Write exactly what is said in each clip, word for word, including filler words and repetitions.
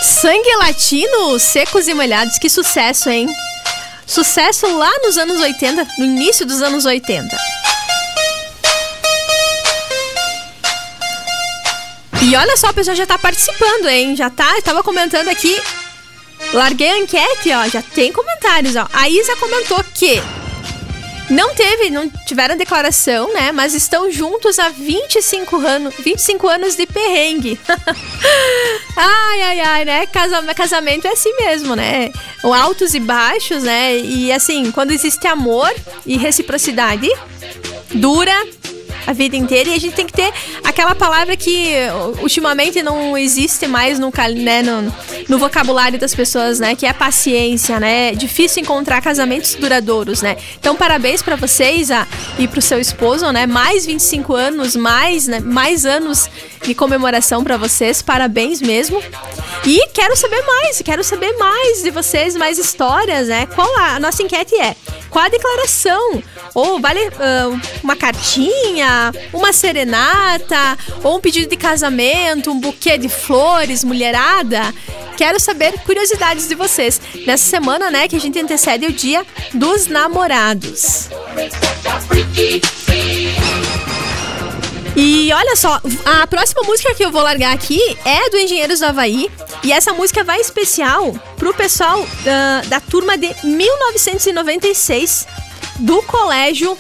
Sangue Latino, Secos e Molhados, que sucesso, hein? Sucesso lá nos anos oitenta, no início dos anos oitenta. E olha só, o pessoal já tá participando, hein? Já tá, eu tava comentando aqui. Larguei a enquete, ó, já tem comentários, ó. A Isa comentou que não teve, não tiveram declaração, né? Mas estão juntos há vinte e cinco anos, vinte e cinco anos de perrengue. Ai, ai, ai, né? Casa, casamento é assim mesmo, né? O altos e baixos, né? E assim, quando existe amor e reciprocidade, dura a vida inteira. E a gente tem que ter aquela palavra que ultimamente não existe mais no, né, no, no vocabulário das pessoas, né? Que é a paciência, né? É difícil encontrar casamentos duradouros, né? Então, parabéns pra vocês a, e pro seu esposo, né? Mais vinte e cinco anos, mais, né? mais anos de comemoração pra vocês. Parabéns mesmo. E quero saber mais, quero saber mais de vocês, mais histórias, né? Qual a, a nossa enquete é? Qual a declaração? Ou vale uh, uma cartinha, uma serenata, ou um pedido de casamento, um buquê de flores, mulherada? Quero saber curiosidades de vocês. Nessa semana, né, que a gente antecede o Dia dos Namorados. E olha só, a próxima música que eu vou largar aqui é do Engenheiros do Havaí. E essa música vai especial pro pessoal uh, da turma de mil novecentos e noventa e seis do colégio...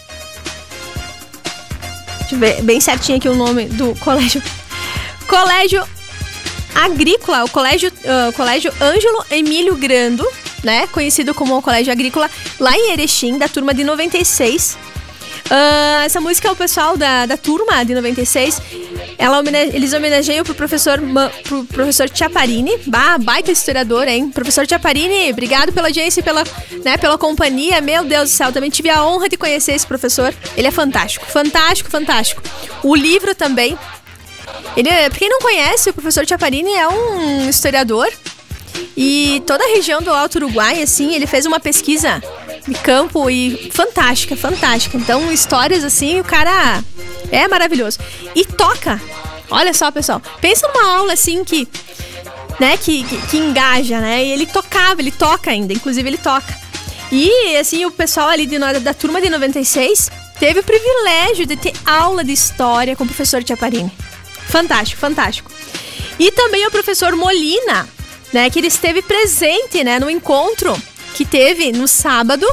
Deixa eu ver bem certinho aqui o nome do colégio. Colégio Agrícola, o colégio, uh, colégio Ângelo Emílio Grando, né? Conhecido como o Colégio Agrícola, lá em Erechim, da turma de noventa e seis. Uh, essa música é o pessoal da, da turma de noventa e seis. Ela homene- eles homenageiam pro professor, pro professor Chiaparini, bah, baita historiador, hein? Professor Chiaparini, obrigado pela audiência e pela, né, pela companhia. Meu Deus do céu, também tive a honra de conhecer esse professor. Ele é fantástico, fantástico, fantástico. O livro também. Ele, pra quem não conhece, o professor Chiaparini é um historiador. E toda a região do Alto Uruguai, assim, ele fez uma pesquisa de campo e fantástica, fantástica. Então, histórias assim, o cara é maravilhoso. E toca. Olha só, pessoal. Pensa numa aula assim que, né, que, que, que engaja, né? E ele tocava, ele toca ainda, inclusive ele toca. E, assim, o pessoal ali de, da turma de noventa e seis teve o privilégio de ter aula de história com o professor Chiaparini. Fantástico, fantástico. E também o professor Molina, né, que ele esteve presente, né, no encontro que teve no sábado.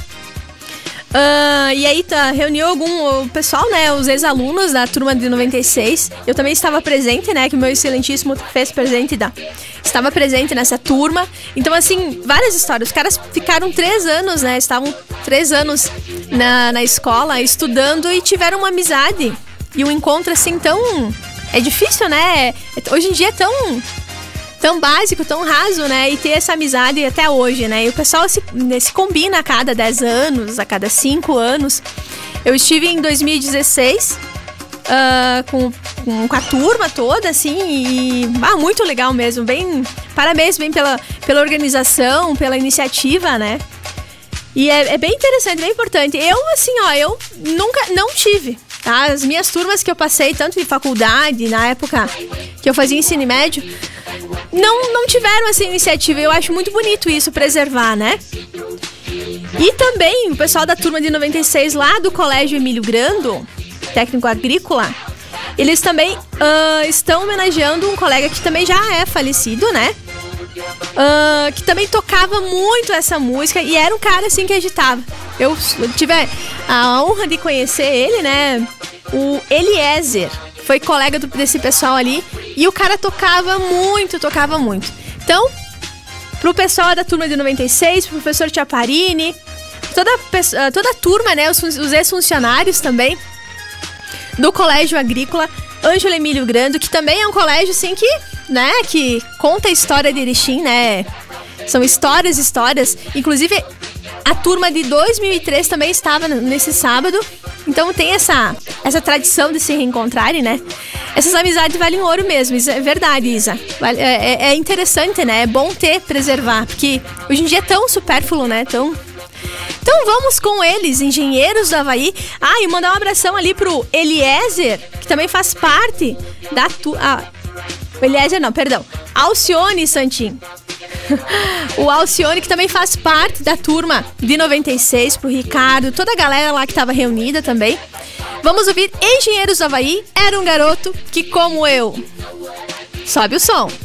Uh, e aí tá, reuniu algum o pessoal, né, os ex-alunos da turma de noventa e seis. Eu também estava presente, né, que o meu excelentíssimo fez presente da, estava presente nessa turma. Então, assim, várias histórias. Os caras ficaram três anos, né, estavam três anos na, na escola estudando e tiveram uma amizade. E um encontro, assim, tão... É difícil, né? Hoje em dia é tão... tão básico, tão raso, né? E ter essa amizade até hoje, né? E o pessoal se, se combina a cada dez anos, a cada cinco anos. Eu estive em dois mil e dezesseis uh, com, com, com a turma toda, assim, e ah, muito legal mesmo. Bem, parabéns bem pela, pela organização, pela iniciativa, né? E é, é bem interessante, bem importante. Eu, assim, ó, eu nunca, não tive, tá? As minhas turmas que eu passei, tanto de faculdade, na época que eu fazia ensino médio, Não, não tiveram essa iniciativa. Eu acho muito bonito isso, preservar, né? E também o pessoal da turma de noventa e seis lá do Colégio Emílio Grando, técnico agrícola, eles também uh, estão homenageando um colega que também já é falecido, né? Uh, que também tocava muito essa música e era um cara assim que agitava. Eu, eu tive a honra de conhecer ele, né? O Eliezer. Foi colega do, desse pessoal ali. E o cara tocava muito, tocava muito. Então, pro pessoal da turma de noventa e seis, pro professor Chiaparini, toda, toda a turma, né? Os, os ex-funcionários também do Colégio Agrícola Ângelo Emílio Grando, que também é um colégio, assim, que, né? Que conta a história de Erechim, né? São histórias, histórias. Inclusive, a turma de dois mil e três também estava nesse sábado. Então tem essa, essa tradição de se reencontrarem, né? Essas amizades valem ouro mesmo, isso é verdade, Isa. É, é interessante, né? É bom ter, preservar, porque hoje em dia é tão supérfluo, né? Tão... Então vamos com eles, Engenheiros do Havaí. Ah, e mandar um abração ali pro Eliezer, que também faz parte da... Tu... Ah, o Eliezer não, perdão. Alcione Santin. O Alcione, que também faz parte da turma de noventa e seis, pro Ricardo, toda a galera lá que tava reunida também. Vamos ouvir Engenheiros do Havaí, Era um Garoto que, como eu. Sobe o som.